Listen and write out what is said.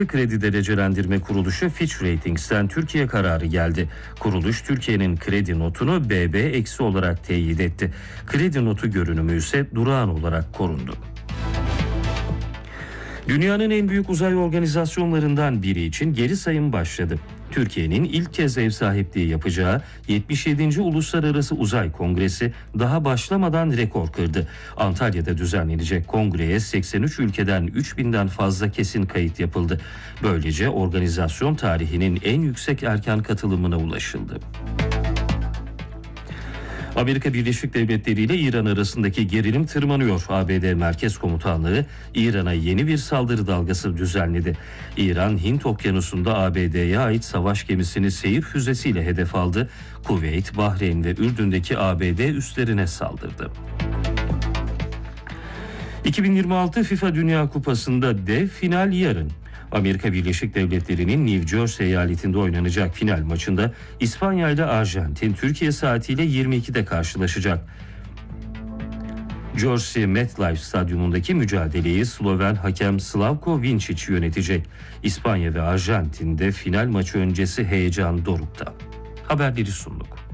Kredi Derecelendirme Kuruluşu Fitch Ratings'ten Türkiye kararı geldi. Kuruluş Türkiye'nin kredi notunu BB- olarak teyit etti. Kredi notu görünümü ise durağan olarak korundu. Dünyanın en büyük uzay organizasyonlarından biri için geri sayım başladı. Türkiye'nin ilk kez ev sahipliği yapacağı 77. Uluslararası Uzay Kongresi daha başlamadan rekor kırdı. Antalya'da düzenlenecek kongreye 83 ülkeden 3000'den fazla kesin kayıt yapıldı. Böylece organizasyon tarihinin en yüksek erken katılımına ulaşıldı. Amerika Birleşik Devletleri ile İran arasındaki gerilim tırmanıyor. ABD Merkez Komutanlığı İran'a yeni bir saldırı dalgası düzenledi. İran, Hint Okyanusu'nda ABD'ye ait savaş gemisini seyir füzesiyle hedef aldı. Kuveyt, Bahreyn ve Ürdün'deki ABD üslerine saldırdı. 2026 FIFA Dünya Kupası'nda dev final yarın. Amerika Birleşik Devletleri'nin New Jersey eyaletinde oynanacak final maçında İspanya ile Arjantin Türkiye saatiyle 22'de karşılaşacak. Jersey MetLife Stadyumundaki mücadeleyi Sloven hakem Slavko Vincic yönetecek. İspanya ve Arjantin'de final maçı öncesi heyecan dorukta. Haberleri sunduk.